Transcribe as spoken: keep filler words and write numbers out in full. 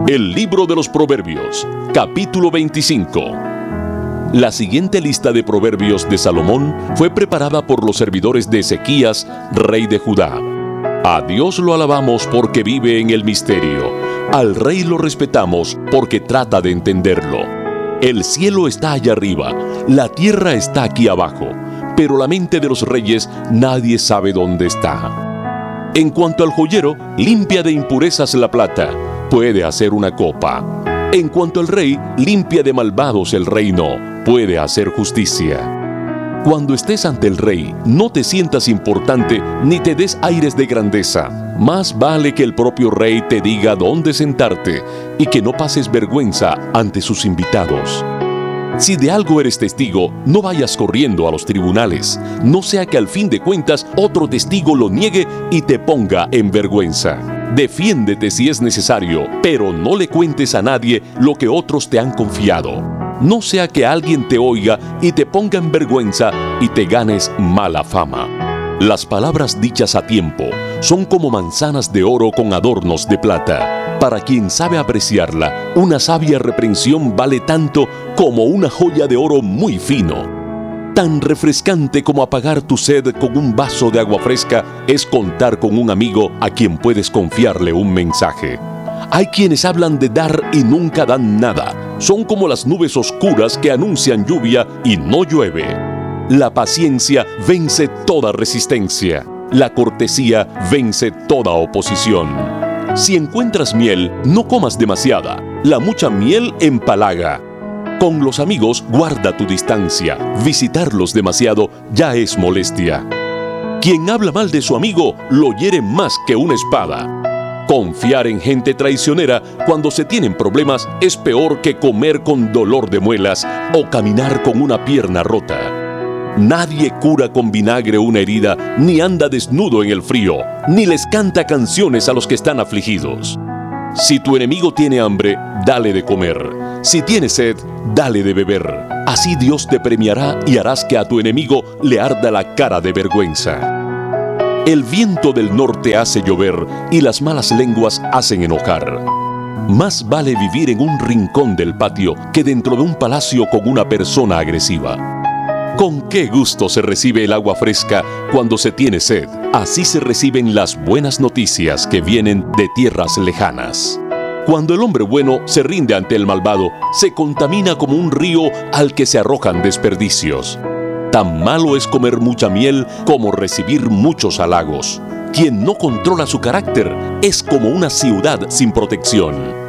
El libro de los Proverbios, capítulo veinticinco. La siguiente lista de proverbios de Salomón fue preparada por los servidores de Ezequías, rey de Judá. A Dios lo alabamos porque vive en el misterio. Al rey lo respetamos porque trata de entenderlo. El cielo está allá arriba, la tierra está aquí abajo, pero la mente de los reyes nadie sabe dónde está. En cuanto al joyero, limpia de impurezas la plata, puede hacer una copa. En cuanto al rey, limpia de malvados el reino, puede hacer justicia. Cuando estés ante el rey, no te sientas importante ni te des aires de grandeza. Más vale que el propio rey te diga dónde sentarte y que no pases vergüenza ante sus invitados. Si de algo eres testigo, no vayas corriendo a los tribunales, no sea que al fin de cuentas otro testigo lo niegue y te ponga en vergüenza. Defiéndete si es necesario, pero no le cuentes a nadie lo que otros te han confiado. No sea que alguien te oiga y te ponga en vergüenza y te ganes mala fama. Las palabras dichas a tiempo son como manzanas de oro con adornos de plata. Para quien sabe apreciarla, una sabia reprensión vale tanto como una joya de oro muy fino. Tan refrescante como apagar tu sed con un vaso de agua fresca es contar con un amigo a quien puedes confiarle un mensaje. Hay quienes hablan de dar y nunca dan nada. Son como las nubes oscuras que anuncian lluvia y no llueve. La paciencia vence toda resistencia. La cortesía vence toda oposición. Si encuentras miel, no comas demasiada. La mucha miel empalaga. Con los amigos, guarda tu distancia. Visitarlos demasiado ya es molestia. Quien habla mal de su amigo, lo hiere más que una espada. Confiar en gente traicionera cuando se tienen problemas es peor que comer con dolor de muelas o caminar con una pierna rota. Nadie cura con vinagre una herida, ni anda desnudo en el frío, ni les canta canciones a los que están afligidos. Si tu enemigo tiene hambre, dale de comer. Si tiene sed, dale de beber. Así Dios te premiará y harás que a tu enemigo le arda la cara de vergüenza. El viento del norte hace llover y las malas lenguas hacen enojar. Más vale vivir en un rincón del patio que dentro de un palacio con una persona agresiva. Con qué gusto se recibe el agua fresca cuando se tiene sed. Así se reciben las buenas noticias que vienen de tierras lejanas. Cuando el hombre bueno se rinde ante el malvado, se contamina como un río al que se arrojan desperdicios. Tan malo es comer mucha miel como recibir muchos halagos. Quien no controla su carácter es como una ciudad sin protección.